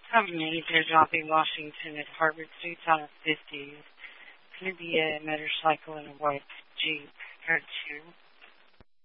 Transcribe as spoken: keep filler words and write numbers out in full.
Company, Teardroppy, Washington at Harvard Street on a fifty. It's going to be a motorcycle and a white Jeep, or two.